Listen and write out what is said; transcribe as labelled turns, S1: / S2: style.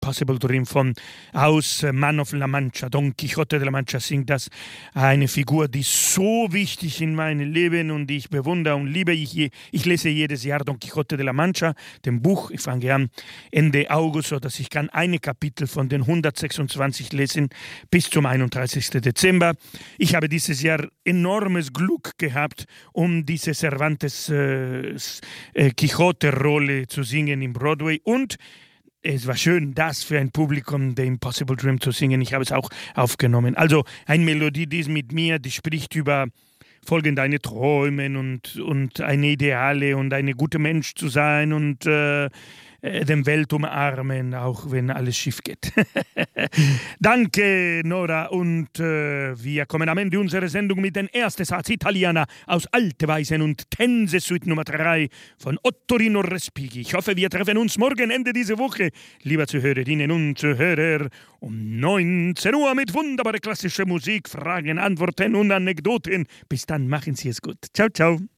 S1: Impossible Dream aus Man of La Mancha. Don Quixote de la Mancha singt das. Eine Figur, die so wichtig in meinem Leben und die ich bewundere und liebe. Ich lese jedes Jahr Don Quixote de la Mancha, dem Buch. Ich fange an Ende August, sodass ich kann eine Kapitel von den 126 lesen bis zum 31. Dezember. Ich habe dieses Jahr enormes Glück gehabt, um diese Cervantes Quixote-Rolle zu singen im Broadway, und es war schön, das für ein Publikum, The Impossible Dream, zu singen. Ich habe es auch aufgenommen. Also eine Melodie, die ist mit mir, die spricht über Folgen deine Träumen und eine Ideale und ein guter Mensch zu sein und den Welt umarmen, auch wenn alles schief geht. Danke, Nora. Und wir kommen am Ende unserer Sendung mit dem ersten Satz Italiana aus Alte Weisen und Tense Suite Nummer 3 von Ottorino Respighi. Ich hoffe, wir treffen uns morgen Ende dieser Woche, liebe Zuhörerinnen und Zuhörer, um 19 Uhr mit wunderbarer klassischer Musik, Fragen, Antworten und Anekdoten. Bis dann, machen Sie es gut. Ciao, ciao.